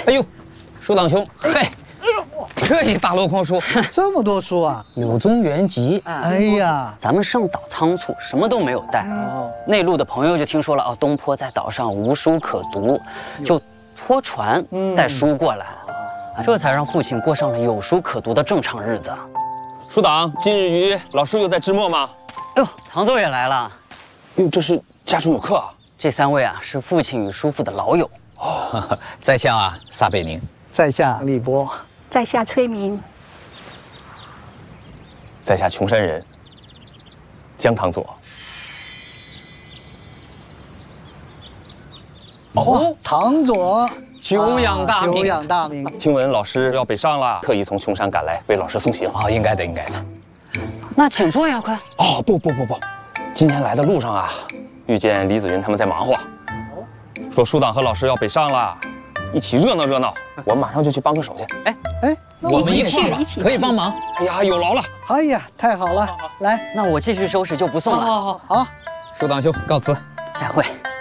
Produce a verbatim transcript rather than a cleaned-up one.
哎呦，书党兄，嘿，这一大箩筐书， 这么多书啊！ 柳宗元集。 哎呀， 咱们上岛仓促，什么都没有带。哦，内陆的朋友就听说了，哦，东坡在岛上无书可读，就拖船带书过来，这才让父亲过上了有书可读的正常日子。 书党，今日与老师又在支墨吗？ 哎呦，唐奏也来了。 哟，这是家中有客啊！ 这三位啊，是父亲与叔父的老友。 哦，在下啊，撒贝宁， 在下李波， 在下崔明， 在下穷山人姜唐佐。 哦，唐佐， 久仰大名， 久仰大名。 听闻老师要北上了，特意从穷山赶来为老师送行。 哦，应该的，应该的。 那请坐呀，快。 哦，不不不不，今天来的路上啊，遇见李子云他们在忙活，说书党和老师要北上了，一起热闹热闹。我马上就去帮个手去。 哎哎，那我们一块一起可以帮忙。 哎呀，有劳了。 哎呀，太好了！来， 那我继续收拾，就不送了。 好好好， 好， 书党兄告辞。 再会。